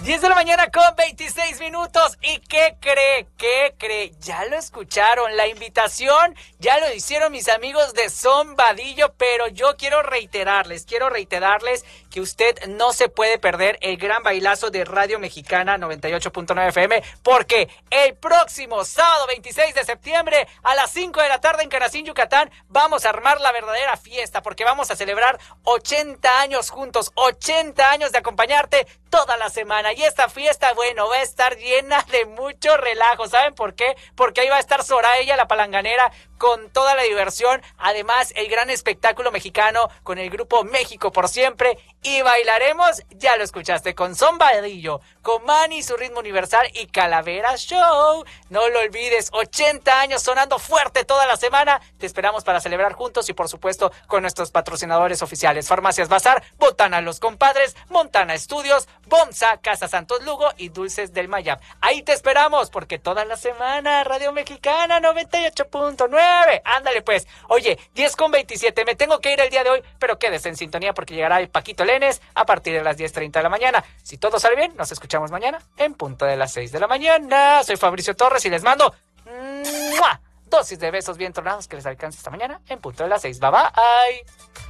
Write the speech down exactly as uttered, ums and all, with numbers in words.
diez de la mañana con veintiséis minutos. ¿Y qué cree? ¿Qué cree? Ya lo escucharon. La invitación ya lo hicieron mis amigos de Son Vadillo, pero yo quiero reiterarles, quiero reiterarles que usted no se puede perder el gran bailazo de Radio Mexicana noventa y ocho punto nueve F M, porque el próximo sábado veintiséis de septiembre a las cinco de la tarde en Canacín, Yucatán, vamos a armar la verdadera fiesta, porque vamos a celebrar ochenta años juntos, ochenta años de acompañarte toda la semana. Y esta fiesta, bueno, va a estar llena de mucho relajo. ¿Saben por qué? Porque ahí va a estar Soraya, la palanganera, con toda la diversión. Además, el gran espectáculo mexicano con el grupo México por Siempre. Y bailaremos, ya lo escuchaste, con Son Vadillo, con Manny, su ritmo universal y Calavera Show. No lo olvides, ochenta años sonando fuerte toda la semana. Te esperamos para celebrar juntos y, por supuesto, con nuestros patrocinadores oficiales: Farmacias Bazar, Botana Los Compadres, Montana Estudios, Bomsa, Casa Santos Lugo y Dulces del Mayab. Ahí te esperamos, porque toda la semana Radio Mexicana noventa y ocho punto nueve. Ándale pues. Oye, diez con veintisiete, me tengo que ir el día de hoy, pero quédese en sintonía porque llegará el Paquito Lenes a partir de las diez treinta de la mañana. Si todo sale bien, nos escuchamos mañana en punto de las seis de la mañana. Soy Fabricio Torres y les mando ¡mua! dosis de besos bien tronados que les alcance esta mañana en punto de las seis. Bye bye.